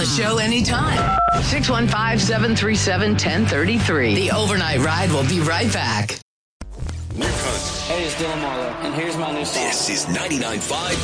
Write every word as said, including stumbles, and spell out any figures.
the show anytime. six one five, seven three seven, one zero three three. The Overnight Ride will be right back. Hey, it's Dylan Marlowe, and here's my new song. This is ninety-nine point five